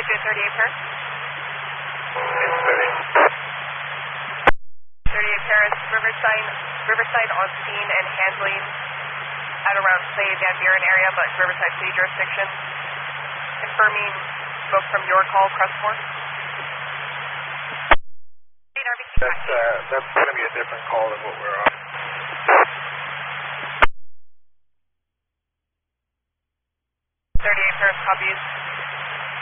Roger, 38 Paris. 38 Paris, Riverside on scene and handling at around, say, Van Buren area, but Riverside City jurisdiction. Confirming spoke from your call, Crestmore. That's going to be a different call than what we're on. 38 Paris copies.